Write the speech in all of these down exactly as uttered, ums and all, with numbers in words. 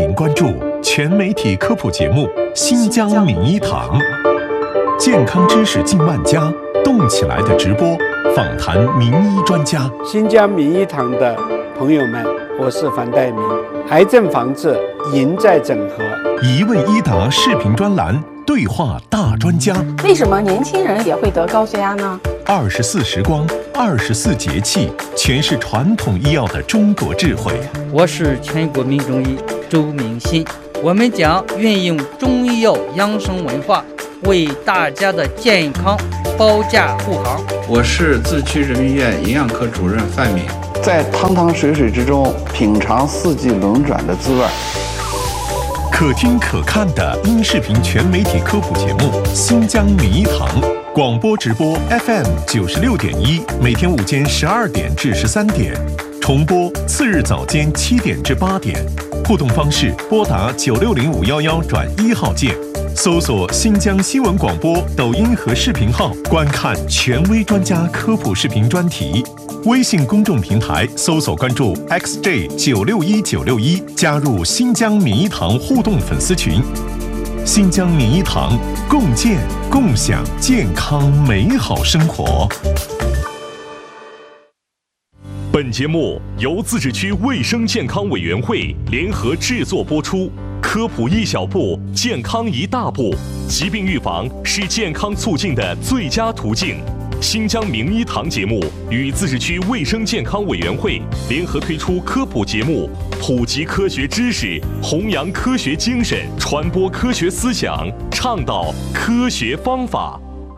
您关注全媒体科普节目《新疆名医堂》，健康知识近万家，动起来的直播，访谈名医专家。 新疆名医堂的朋友们，我是樊岱明。癌症防治赢在整合， 一问一答视频专栏，对话大专家。 为什么年轻人也会得高血压呢？ 二十四时光，二十四节气，诠释传统医药的中国智慧。 我是全国名中医周明新，我们将运用中医药养生文化，为大家的健康保驾护航。 我是自区人民医院营养科主任范敏， 在汤汤水水之中品尝四季轮转的滋味。 可听可看的音视频全媒体科普节目《新疆名医堂》，广播直播 F M 九十六点一，每天午间十二点至十三点，重播次日早间七点至八点。互动方式：拨打九六零五幺幺转一号键，搜索新疆新闻广播抖音和视频号，观看权威专家科普视频专题。微信公众平台搜索关注 X J 九六一九六一，加入新疆名医堂互动粉丝群。新疆名医堂，共建共享健康美好生活。 本节目由自治区卫生健康委员会联合制作播出。科普一小步，健康一大步。疾病预防是健康促进的最佳途径。新疆名医堂节目与自治区卫生健康委员会联合推出科普节目，普及科学知识，弘扬科学精神，传播科学思想，倡导科学方法。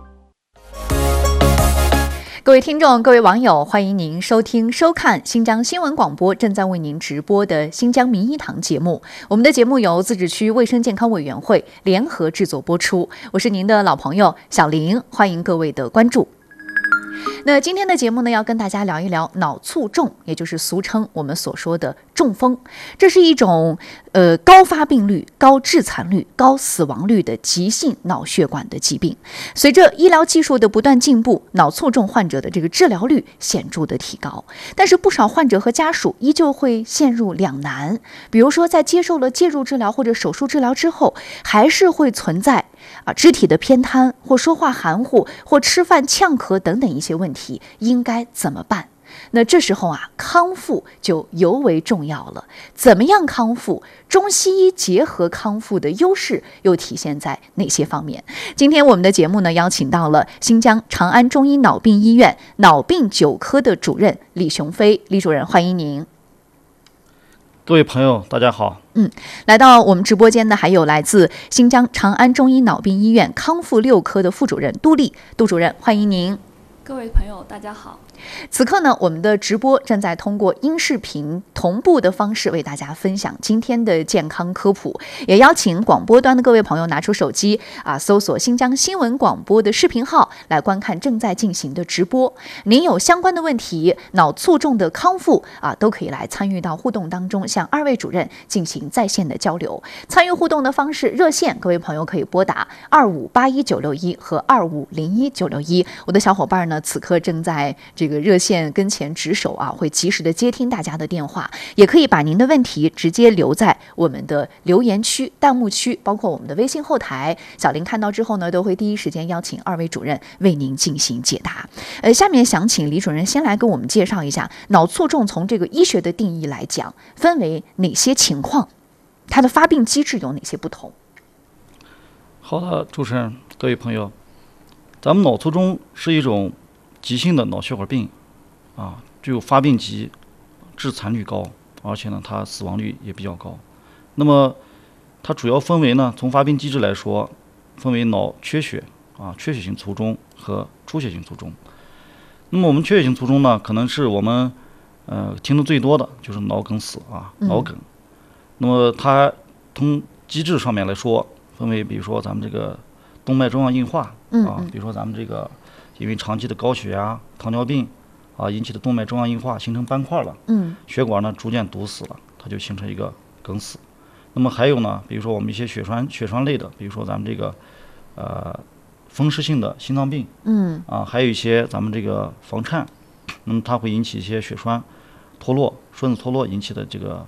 各位听众，各位网友，欢迎您收听收看新疆新闻广播正在为您直播的新疆名医堂节目。我们的节目由自治区卫生健康委员会联合制作播出，我是您的老朋友小林，欢迎各位的关注。那今天的节目呢，要跟大家聊一聊脑卒中，也就是俗称我们所说的中风。这是一种呃高发病率、高致残率、高死亡率的急性脑血管的疾病。随着医疗技术的不断进步，脑卒中患者的这个治疗率显著的提高。但是不少患者和家属依旧会陷入两难，比如说在接受了介入治疗或者手术治疗之后，还是会存在啊肢体的偏瘫，或说话含糊，或吃饭呛咳等等一些问题，应该怎么办？那这时候啊，康复就尤为重要了。怎么样康复？中西医结合康复的优势又体现在哪些方面？今天我们的节目呢，邀请到了新疆长安中医脑病医院脑病九科的主任李雄飞，李主任，欢迎您。 各位朋友，大家好。 嗯，来到我们直播间的还有来自新疆长安中医脑病医院康复六科的副主任杜丽，杜主任，欢迎您。 各位朋友，大家好。 此刻呢，我们的直播正在通过音视频同步的方式为大家分享今天的健康科普，也邀请广播端的各位朋友拿出手机啊，搜索新疆新闻广播的视频号来观看正在进行的直播。您有相关的问题，脑卒中的康复啊，都可以来参与到互动当中，向二位主任进行在线的交流。参与互动的方式，热线各位朋友可以拨打二五八一九六一和二五零一九六一。我的小伙伴呢，此刻正在这个热线跟前值守啊，会及时的接听大家的电话，也可以把您的问题直接留在我们的留言区、弹幕区，包括我们的微信后台。小林看到之后呢，都会第一时间邀请二位主任为您进行解答。呃，下面想请李主任先来给我们介绍一下脑卒中从这个医学的定义来讲，分为哪些情况，它的发病机制有哪些不同？ 好的，主持人，各位朋友，咱们脑卒中是一种急性的脑血管病啊，具有发病急、致残率高，而且呢，它死亡率也比较高。那么，它主要分为呢，从发病机制来说，分为脑缺血啊、缺血性卒中和出血性卒中。那么我们缺血性卒中呢，可能是我们呃听得最多的就是脑梗死啊，脑梗。嗯、那么它从机制上面来说，分为比如说咱们这个动脉粥样硬化啊，嗯嗯比如说咱们这个。因为长期的高血压、糖尿病啊引起的动脉粥样硬化形成斑块了，嗯，血管呢逐渐堵死了，它就形成一个梗死。那么还有呢，比如说我们一些血栓、血栓类的，比如说咱们这个呃风湿性的心脏病，嗯，啊，还有一些咱们这个房颤，那么它会引起一些血栓脱落、栓子脱落引起的这个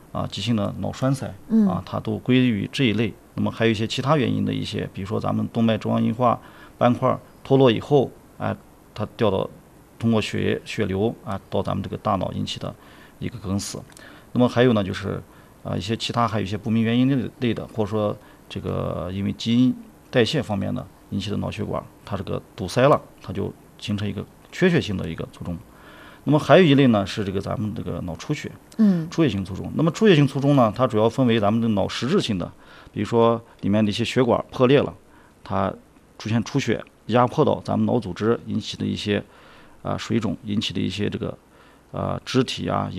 啊急性的脑栓塞嗯啊，它都归于这一类。那么还有一些其他原因的一些，比如说咱们动脉粥样硬化斑块脱落以后，哎，它掉到通过血液血流啊到咱们这个大脑引起的一个梗死。那么还有呢，就是啊一些其他还有一些不明原因类的，或者说这个因为基因代谢方面的引起的脑血管它这个堵塞了，它就形成一个缺血性的一个卒中。那么还有一类呢是这个咱们这个脑出血， 嗯， 出血性卒中。那么出血性卒中呢，它主要分为咱们的脑实质性的，比如说里面的一些血管破裂了，它出现出血，压迫到咱们脑组织引起的一些啊、呃、水肿引起的一些这个呃肢体啊。